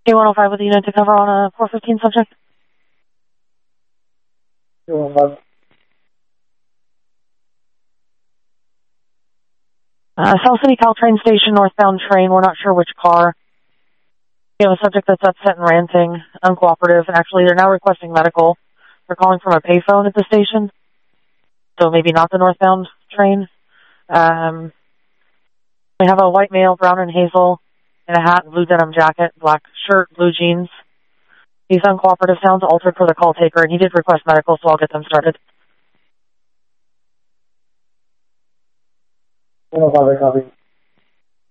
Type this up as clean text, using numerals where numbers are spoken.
K105 with the unit to cover on a 415 subject. K105. South City Caltrain Station, northbound train. We're not sure which car. We have a subject that's upset and ranting, uncooperative, and actually they're now requesting medical. They're calling from a payphone at the station, so maybe not the northbound train. We have a white male, brown and hazel, in a hat, blue denim jacket, black shirt, blue jeans. He's uncooperative, sounds altered for the call taker, and he did request medical, so I'll get them started. 105, copy.